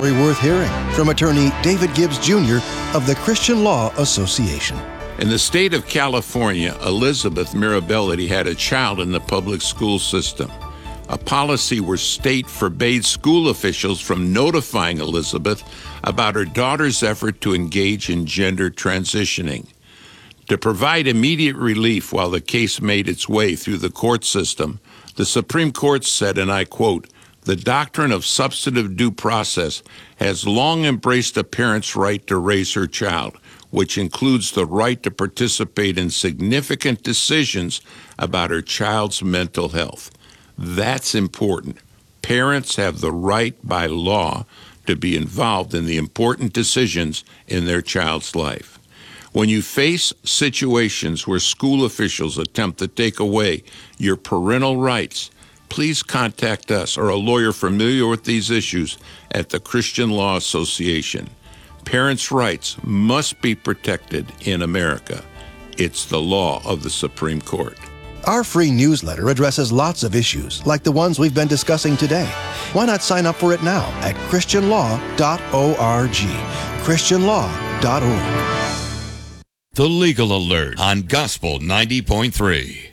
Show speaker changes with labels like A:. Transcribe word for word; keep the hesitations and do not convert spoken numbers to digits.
A: story worth hearing from attorney David Gibbs Junior of the Christian Law Association.
B: In the state of California, Elizabeth Mirabelli had a child in the public school system. A policy where state forbade school officials from notifying Elizabeth about her daughter's effort to engage in gender transitioning. To provide immediate relief while the case made its way through the court system, the Supreme Court said, and I quote, "The doctrine of substantive due process has long embraced a parent's right to raise her child, which includes the right to participate in significant decisions about her child's mental health." That's important. Parents have the right by law to be involved in the important decisions in their child's life. When you face situations where school officials attempt to take away your parental rights, please contact us or a lawyer familiar with these issues at the Christian Law Association. Parents' rights must be protected in America. It's the law of the Supreme Court.
A: Our free newsletter addresses lots of issues like the ones we've been discussing today. Why not sign up for it now at christian law dot org? christian law dot org.
C: The Legal Alert on Gospel ninety point three.